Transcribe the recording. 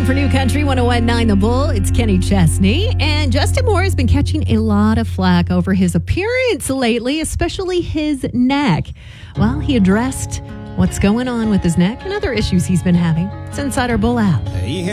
on for New Country 101.9 The Bull. It's Kenny Chesney. And Justin Moore has been catching a lot of flack over his appearance lately, especially his neck. Well, he addressed what's going on with his neck and other issues he's been having. It's inside our Bull app.